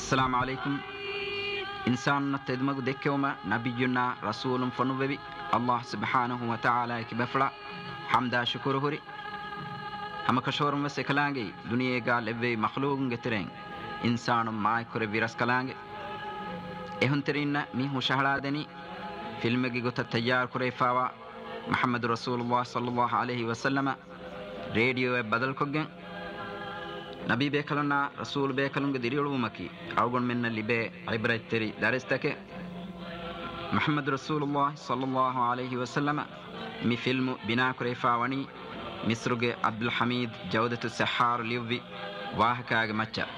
السلام عليكم إنسان نتدمج دكوما نبينا رسول فنوبي الله سبحانه وتعالى كبفلا حمدا شكر هوري هم كشور مسكلانجي دنيا قال أبي مخلوق جترين إنسان ما يكره فيروس كلانجي إهون ترينا ميه شهرادني فيلم جيجوت التجار كريفاوا محمد رسول الله صلى الله عليه وسلم راديو بدل كوجن نبي بيكلنا رسول بيكلنا ديريلو مكي أوغن من اللي بي عبرة تري دارستك محمد رسول الله صلى الله عليه وسلم مي فيلم بنا كريفاواني مصرغ عبد الحميد جودة السحار ليوبي واهكاغ مچا